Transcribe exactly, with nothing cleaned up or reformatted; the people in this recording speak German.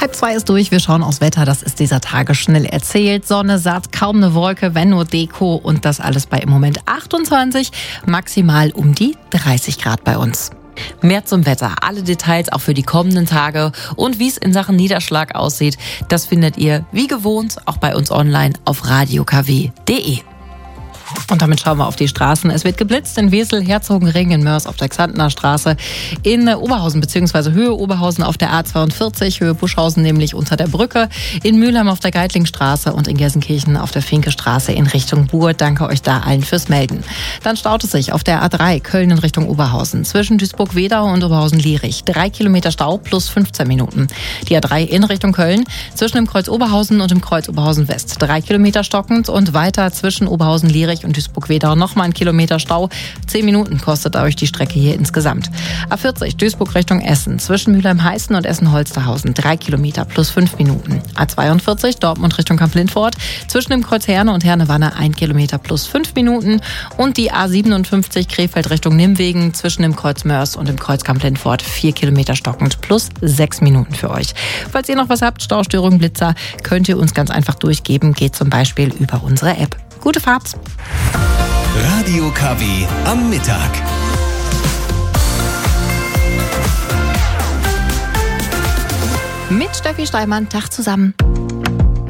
Halb zwei ist durch, wir schauen aufs Wetter, das ist dieser Tage schnell erzählt. Sonne satt, kaum eine Wolke, wenn nur Deko und das alles bei im Moment achtundzwanzig, maximal um die dreißig Grad bei uns. Mehr zum Wetter, alle Details auch für die kommenden Tage und wie es in Sachen Niederschlag aussieht, das findet ihr wie gewohnt auch bei uns online auf radio k w punkt d e. Und damit schauen wir auf die Straßen. Es wird geblitzt in Wesel, Herzogenring, in Mörs auf der Xantener Straße, in Oberhausen bzw. Höhe Oberhausen auf der A zweiundvierzig, Höhe Buschhausen nämlich unter der Brücke, in Mülheim auf der Geitlingstraße und in Gelsenkirchen auf der Finkestraße in Richtung Buhr. Danke euch da allen fürs Melden. Dann staut es sich auf der A drei Köln in Richtung Oberhausen zwischen Duisburg-Wedau und Oberhausen-Lierich. Drei Kilometer Stau plus fünfzehn Minuten. Die A drei in Richtung Köln zwischen dem Kreuz Oberhausen und dem Kreuz Oberhausen West. Drei Kilometer stockend und weiter zwischen Oberhausen-Lierich und Duisburg-Wedau nochmal ein Kilometer Stau. Zehn Minuten kostet euch die Strecke hier insgesamt. A vierzig Duisburg Richtung Essen zwischen Mülheim-Heißen und Essen-Holsterhausen. Drei Kilometer plus fünf Minuten. A zweiundvierzig Dortmund Richtung Kamp-Lindfort zwischen dem Kreuz Herne und Herne-Wanne ein Kilometer plus fünf Minuten. Und die A siebenundfünfzig Krefeld Richtung Nimwegen zwischen dem Kreuz Mörs und dem Kreuz Kamp-Lindfort vier Kilometer stockend plus sechs Minuten für euch. Falls ihr noch was habt, Staustörungen, Blitzer, könnt ihr uns ganz einfach durchgeben. Geht zum Beispiel über unsere App. Gute Fahrt! Radio K W am Mittag. Mit Steffi Steinmann, Tag zusammen.